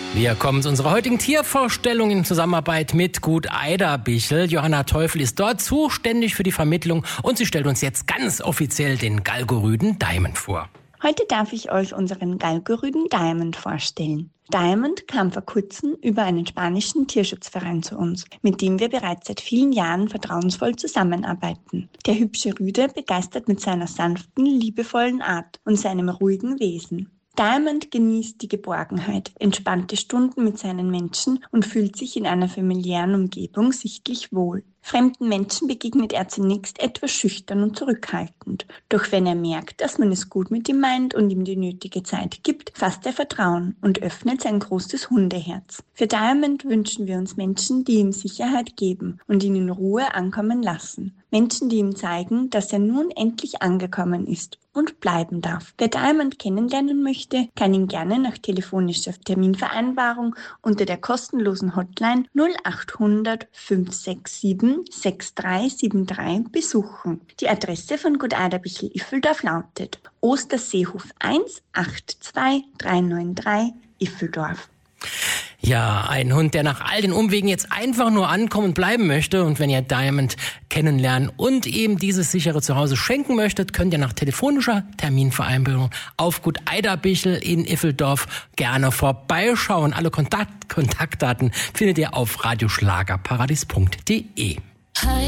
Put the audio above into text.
Wir kommen zu unserer heutigen Tiervorstellung in Zusammenarbeit mit Gut Eiderbichel. Johanna Teufel ist dort zuständig für die Vermittlung und sie stellt uns jetzt ganz offiziell den Galgorüden Diamond vor. Heute darf ich euch unseren Galgorüden Diamond vorstellen. Diamond kam vor kurzem über einen spanischen Tierschutzverein zu uns, mit dem wir bereits seit vielen Jahren vertrauensvoll zusammenarbeiten. Der hübsche Rüde begeistert mit seiner sanften, liebevollen Art und seinem ruhigen Wesen. Diamond genießt die Geborgenheit, entspannte Stunden mit seinen Menschen und fühlt sich in einer familiären Umgebung sichtlich wohl. Fremden Menschen begegnet er zunächst etwas schüchtern und zurückhaltend. Doch wenn er merkt, dass man es gut mit ihm meint und ihm die nötige Zeit gibt, fasst er Vertrauen und öffnet sein großes Hundeherz. Für Diamond wünschen wir uns Menschen, die ihm Sicherheit geben und ihn in Ruhe ankommen lassen. Menschen, die ihm zeigen, dass er nun endlich angekommen ist und bleiben darf. Wer Diamond kennenlernen möchte, kann ihn gerne nach telefonischer Terminvereinbarung unter der kostenlosen Hotline 0800 567 6373 besuchen. Die Adresse von Gut Eiderbichel Iffeldorf lautet Osterseehof 1 82393 Iffeldorf. Ja, ein Hund, der nach all den Umwegen jetzt einfach nur ankommen und bleiben möchte. Und wenn ihr Diamond kennenlernen und eben dieses sichere Zuhause schenken möchtet, könnt ihr nach telefonischer Terminvereinbarung auf Gut Eiderbichel in Iffeldorf gerne vorbeischauen. Alle Kontaktdaten findet ihr auf radioschlagerparadies.de.